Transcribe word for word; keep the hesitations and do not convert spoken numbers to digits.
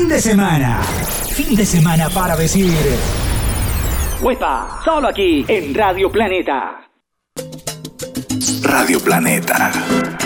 fin de semana. Fin de semana para decir... ¡Huepa! Solo aquí, en Radio Planeta. Radio Planeta.